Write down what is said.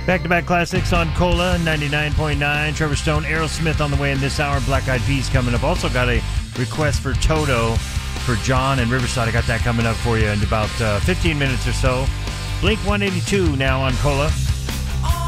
Back-to-back classics on Cola, 99.9. Trevor Stone, Aerosmith on the way in this hour. Black Eyed Peas coming up. Also got a request for Toto for John and Riverside. I got that coming up for you in about 15 minutes or so. Blink 182 now on Cola.